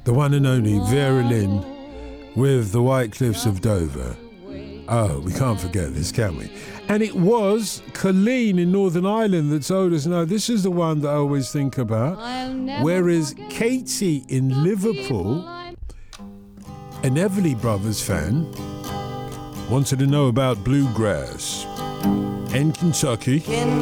the one and only Vera Lynn with the White Cliffs of Dover. Oh, we can't forget this, can we? And it was Colleen in Northern Ireland that told us, no, this is the one that I always think about. Whereas Katie in Liverpool, an Everly Brothers fan, wanted to know about bluegrass. In Kentucky.